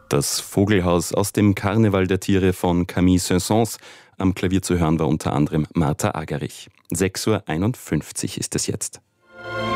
Das Vogelhaus aus dem Karneval der Tiere von Camille Saint-Saëns. Am Klavier zu hören war unter anderem Martha Agerich. 6:51 Uhr ist es jetzt.